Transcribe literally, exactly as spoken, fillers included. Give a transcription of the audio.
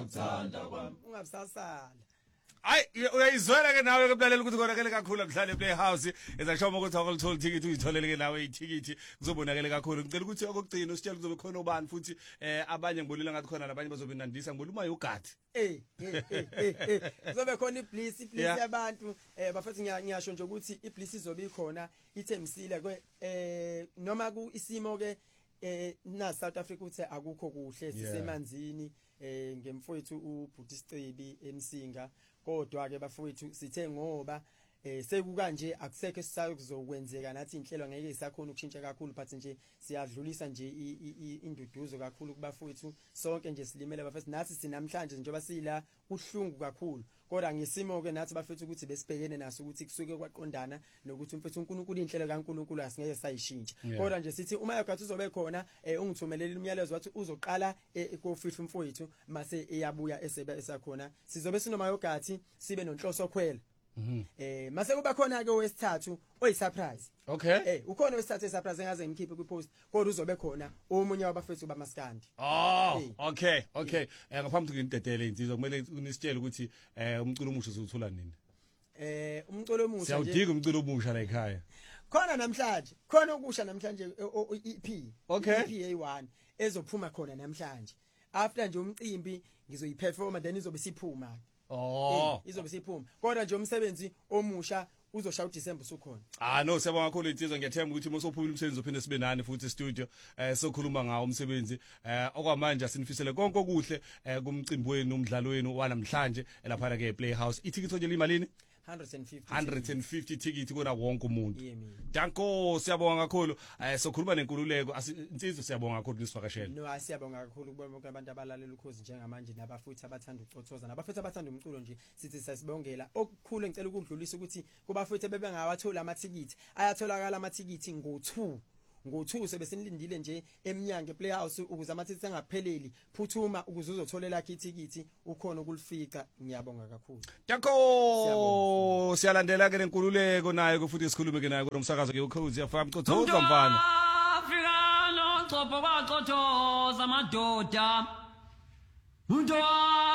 ukuthanda kwami ungabusasala. Ay uyayizwela ke nawe ke mlaleli ukuthi konakele kakhulu akuhlale ePlayhouse ezashoma ukuthi akulithola ticket uyitholele ke nawe iticket kuzobonakala kakhulu ngicela ukuthi okugcina usitshela kuzobe khona ubani futhi eh abanye ngibonile ngathi khona labanye bazobe nandisa ngibona uma yogadi eh eh eh eh kuzobe khona ibliss ibliss yabantu eh bafethu ngiyasho nje ukuthi ibliss izobe ikhona ithembisile ke eh noma ku isimo ke eh na South Africa uthe akukho kuhle sisemanzini eh ngemfowethu uBhuti Sicebi eMsinga kodwa ke bafowethu sithe ngoba eh sekuka nje akusekho esisakuzokwenzeka nathi inhlelo ngeke isakhona ukushintsha kakhulu but nje siyadlulisa nje induduzo kakhulu kubafowethu sonke nje silimele bafethu nathi sinamhlanje njengoba sila uhlungu kakhulu kodwa ngesimo ke nathi bafethu ukuthi besibhekene naso ukuthi kusuke kwaqondana nokuthi umfethu uNkulunkulu inhlelo kaNkulunkulu asingeke sayishintsha kodwa nje sithi uma yagathi uzobe khona ungithumelele umyalezo wathi uzoqala kofihla umfowethu mase eyabuya esebe esakhona sizobe sinoma yogathi sibe nonhloso khwela. Mhm. Eh mase kuba khona ke owesithathu oyi surprise. Okay. Eh ukhona owesithathu surprise engaze ngikhiphe ku post kodwa uzobe khona omunye wabafethu bamaskandi. Oh, okay, okay. Eh ngaphambi kokuthi ngidedele insizwa kumele unisitshele ukuthi eh umculo omusha uzothola nini. Eh umculo omusha nje. Siyawudinga umculo omusha la ekhaya. Khona namhlanje, khona okusha namhlanje E P. Okay. E P A one ezophuma khona namhlanje. After nje umcimbi ngizoyiperforma then izobe siphuma. Oh, izobe siphuma kodwa nje umsebenzi omusha uzoshaya uDecember usukhona. Ah no siyabonga kakhulu insizwa ngiyathemba ukuthi mosophuma umsebenzi ophinde sibe nani futhi studio eh sokhuluma ngawo umsebenzi eh okwamanje asinifisele konke okuhle kumcimbi wenu umdlalo wenu wanamhlanje lapha ke ePlayhouse iticket nje limalini one fifty one fifty ticket kona wonke umuntu. Yemi. Danko siyabonga kakhulu eh sokhuluma nenkululeko insizwa siyabonga kakhulu nisivakashela. No asiyabonga kakhulu kubona bonke abantu abalalela ukhozi njengamanje nabafuthi abathanda ucothoza nabafuthi abathanda umculo nje sithi sasibongela okukhulu ngicela ukudlulisa ukuthi kubafuthi bebengawathola amathikithi ayatholakala amathikithi ngo two ngo two sebesinilindile nje eminyango ePlayhouse ukuze amathikithi angapheleli phuthuma ukuze uzotholela lakhe ithikithi ukhona ukulifica ngiyabonga kakhulu. Danko siyalandela ke lenkululeko naye kufuthi sikhulume ke naye kunomsakazo ke ukhozi yafaka mcothoza mfana. Afrika no copho kwaqothoza madoda. Umuntu